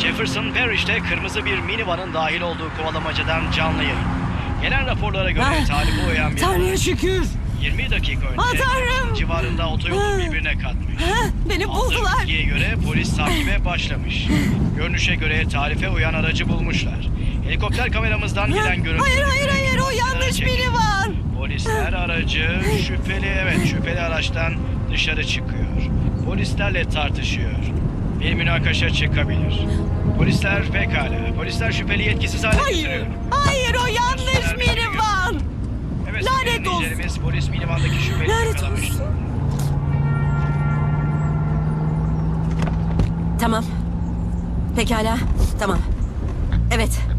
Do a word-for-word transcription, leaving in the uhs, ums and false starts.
Jefferson Parish'te kırmızı bir minivanın dahil olduğu kovalamacadan canlı yayın. Gelen raporlara göre Ah, talibe uyan bir Tanrı'ya şükür. yirmi dakika önce Ah, Tanrım! civarında otoyolu birbirine katmış. Ha, beni Aldığı buldular. bilgiye göre polis takibe başlamış. Görünüşe göre tarife uyan aracı bulmuşlar. Helikopter kameramızdan Ha, gelen görüntü... Hayır hayır hayır o yanlış minivan. Polisler aracı şüpheli evet şüpheli araçtan dışarı çıkıyor. Polislerle tartışıyor. Bir münakaşa çıkabilir. Polisler pekala. Polisler şüpheli yetkisiz hale Hayır. getiriyor. Hayır o yanlış minivan. Evet, Lanet olsun. dinleyicilerimiz, polis minivandaki şüpheli Lanet yakalamış. olsun. Tamam. Pekala. Tamam. Evet.